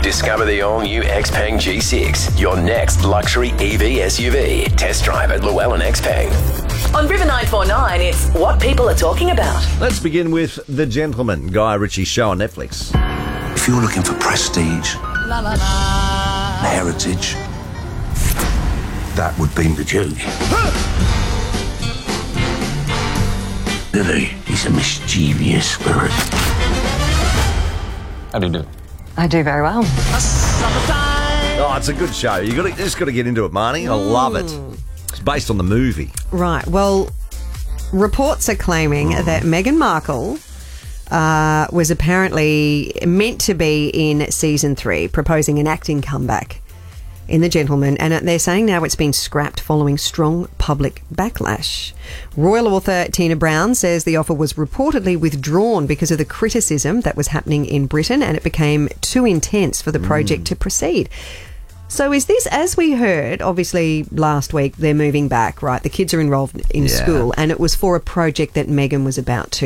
Discover the all-new Xpeng G6, your next luxury EV SUV. Test drive at Llewellyn Xpeng. On River 949, it's what people are talking about. Let's begin with The Gentleman, Guy Ritchie's show on Netflix. If you're looking for prestige, heritage, that would be the Duke. Lily, he's a mischievous spirit. How do you do? I do very well. Oh, it's a good show. You just got to get into it, Marnie. I love it. It's based on the movie. Right. Well, reports are claiming that Meghan Markle was apparently meant to be in season 3, proposing an acting comeback in The Gentleman, and they're saying now it's been scrapped following strong public backlash. Royal author Tina Brown says the offer was reportedly withdrawn because of the criticism that was happening in Britain, and it became too intense for the project to proceed. So is this, as we heard, obviously last week, they're moving back, right? The kids are involved in school, and it was for a project that Meghan was about to